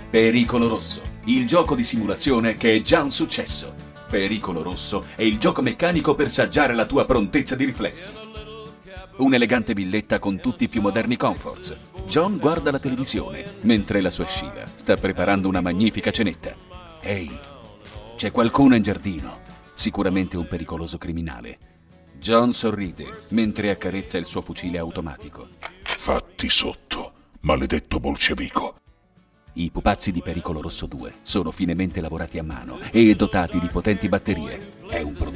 Pericolo Rosso, il gioco di simulazione che è già un successo. Pericolo Rosso è il gioco meccanico per saggiare la tua prontezza di riflessi. Un'elegante villetta con tutti i più moderni comforts. John guarda la televisione, mentre la sua Sheila sta preparando una magnifica cenetta. Ehi, c'è qualcuno in giardino, sicuramente un pericoloso criminale. John sorride, mentre accarezza il suo fucile automatico. Fatti sotto, maledetto bolscevico. I pupazzi di Pericolo Rosso 2 sono finemente lavorati a mano e dotati di potenti batterie. È un prodotto